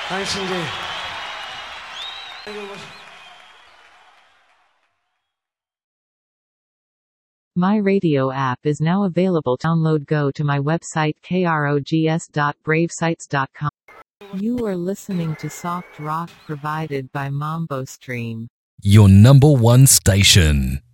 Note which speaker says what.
Speaker 1: 당신들.
Speaker 2: My radio app is now available. Download. Go to my website krogs.bravesites.com. You are listening to soft rock provided by Mambo Stream.
Speaker 3: Your number one station.